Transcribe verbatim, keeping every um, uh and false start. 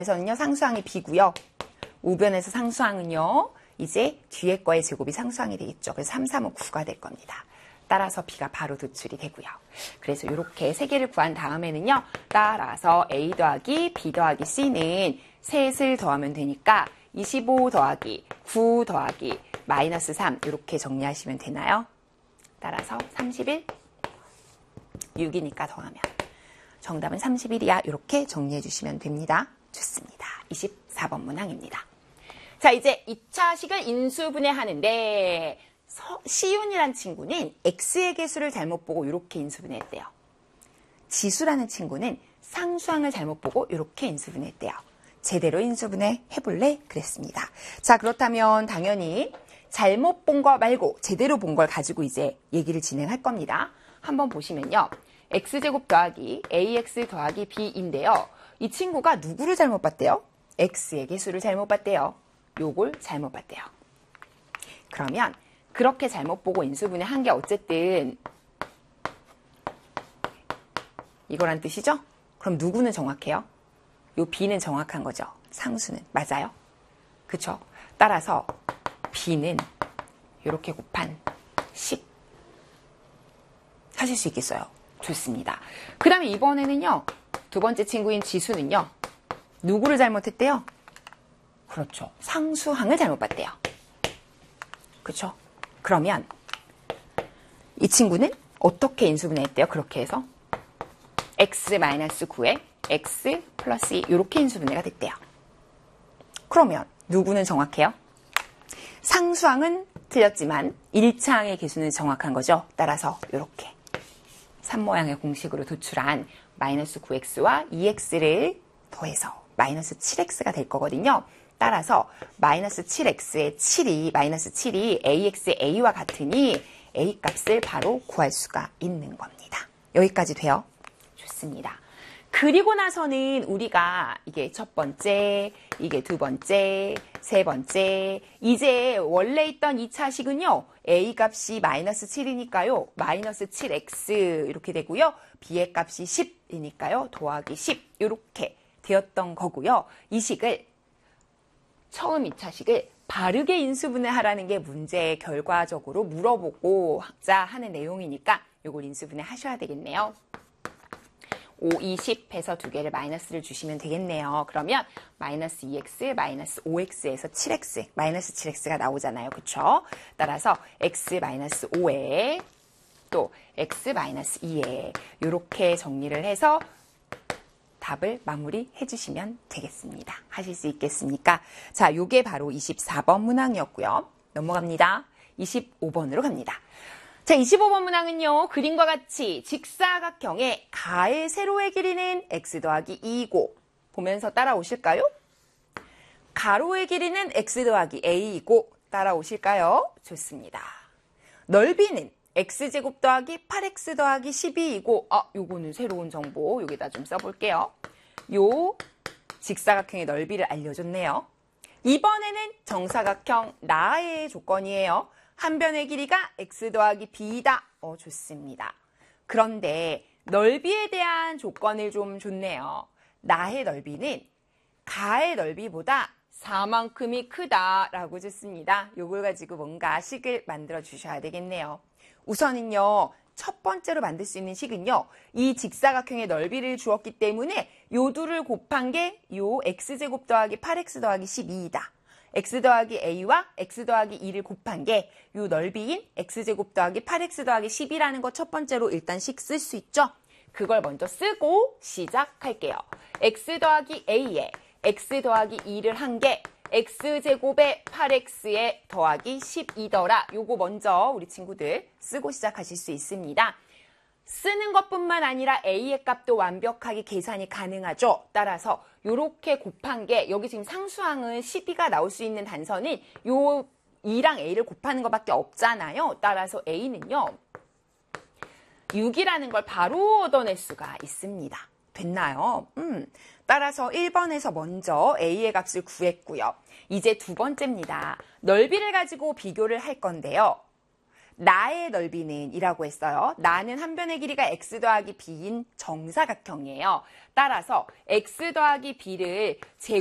그래서는요, 상수항이 b고요. 우변에서 상수항은요, 이제 뒤에 거의 제곱이 상수항이 되겠죠. 그래서 삼, 삼, 오, 구가 될 겁니다. 따라서 b가 바로 도출이 되고요. 그래서 이렇게 세 개를 구한 다음에는요, 따라서 a 더하기 b 더하기 c는 셋을 더하면 되니까 이십오 더하기 구 더하기 마이너스 삼 이렇게 정리하시면 되나요? 따라서 삼십일, 육이니까 더하면 정답은 삼십일이야. 이렇게 정리해 주시면 됩니다. 좋습니다. 이십사 번 문항입니다. 자, 이제 이 차 식을 인수분해하는데 시윤이란 친구는 x의 개수를 잘못 보고 이렇게 인수분해했대요. 지수라는 친구는 상수항을 잘못 보고 이렇게 인수분해했대요. 제대로 인수분해 해볼래? 그랬습니다. 자, 그렇다면 당연히 잘못 본 거 말고 제대로 본 걸 가지고 이제 얘기를 진행할 겁니다. 한번 보시면요. x제곱 더하기 ax 더하기 b인데요. 이 친구가 누구를 잘못 봤대요? x의 개수를 잘못 봤대요. 요걸 잘못 봤대요. 그러면 그렇게 잘못 보고 인수분해 한 게 어쨌든 이거란 뜻이죠? 그럼 누구는 정확해요? 요 b는 정확한 거죠. 상수는. 맞아요? 그쵸? 따라서 b는 이렇게 곱한 십 하실 수 있겠어요? 좋습니다. 그 다음에 이번에는요. 두 번째 친구인 지수는요. 누구를 잘못했대요? 그렇죠. 상수항을 잘못 봤대요. 그렇죠? 그러면 이 친구는 어떻게 인수분해했대요? 그렇게 해서 x 마이너스 구에 x 플러스 이 이렇게 인수분해가 됐대요. 그러면 누구는 정확해요? 상수항은 틀렸지만 일 차항의 개수는 정확한 거죠. 따라서 이렇게 삼 모양의 공식으로 도출한 마이너스 구 엑스와 이 엑스를 더해서 마이너스 칠 엑스가 될 거거든요. 따라서 마이너스 칠 엑스의 칠이 마이너스 칠이 ax의 a와 같으니 a 값을 바로 구할 수가 있는 겁니다. 여기까지 돼요? 좋습니다. 그리고 나서는 우리가 이게 첫 번째, 이게 두 번째, 세 번째, 이제 원래 있던 이 차 식은요. a 값이 마이너스 칠이니까요. 마이너스 칠 엑스 이렇게 되고요. b의 값이 십이니까요. 더하기 십 이렇게 되었던 거고요. 이 식을 처음 이 차 식을 바르게 인수분해하라는 게 문제의 결과적으로 물어보고자 하는 내용이니까 이걸 인수분해 하셔야 되겠네요. 오, 이십 해서 두 개를 마이너스를 주시면 되겠네요. 그러면 마이너스 이 엑스, 마이너스 오 엑스에서 칠 엑스, 마이너스 칠 엑스가 나오잖아요. 그쵸? 따라서 x 마이너스 오에 또 x 마이너스 이에 이렇게 정리를 해서 답을 마무리해 주시면 되겠습니다. 하실 수 있겠습니까? 자, 요게 바로 이십사 번 문항이었고요. 넘어갑니다. 이십오 번으로 갑니다. 자, 이십오 번 문항은요. 그림과 같이 직사각형의 가의 세로의 길이는 x 더하기 이이고 보면서 따라오실까요? 가로의 길이는 x 더하기 a이고 따라오실까요? 좋습니다. 넓이는 x제곱 더하기 팔 엑스 더하기 십이이고 아, 요거는 새로운 정보 여기다 좀 써볼게요. 요 직사각형의 넓이를 알려줬네요. 이번에는 정사각형 나의 조건이에요. 한 변의 길이가 x 더하기 b이다. 어, 좋습니다. 그런데 넓이에 대한 조건을 좀 줬네요. 나의 넓이는 가의 넓이보다 사만큼이 크다라고 줬습니다. 요걸 가지고 뭔가 식을 만들어 주셔야 되겠네요. 우선은요. 첫 번째로 만들 수 있는 식은요. 이 직사각형의 넓이를 주었기 때문에 요 둘을 곱한 게 요 x제곱 더하기 팔 엑스 더하기 십이이다. x 더하기 a와 x 더하기 이를 곱한 게 이 넓이인 x제곱 더하기 팔 엑스 더하기 십이라는 거 첫 번째로 일단 식 쓸 수 있죠? 그걸 먼저 쓰고 시작할게요. x 더하기 a에 x 더하기 이를 한 게 x제곱에 팔 엑스에 더하기 십이더라. 요거 먼저 우리 친구들 쓰고 시작하실 수 있습니다. 쓰는 것뿐만 아니라 a의 값도 완벽하게 계산이 가능하죠. 따라서 이렇게 곱한 게 여기 지금 상수항은 십이가 나올 수 있는 단서는 요 이랑 a를 곱하는 것밖에 없잖아요. 따라서 a는요. 육이라는 걸 바로 얻어낼 수가 있습니다. 됐나요? 음, 따라서 일 번에서 먼저 a의 값을 구했고요. 이제 두 번째입니다. 넓이를 가지고 비교를 할 건데요. 나의 넓이는 이라고 했어요. 나는 한 변의 길이가 x 더하기 b인 정사각형이에요. 따라서 x 더하기 b를 제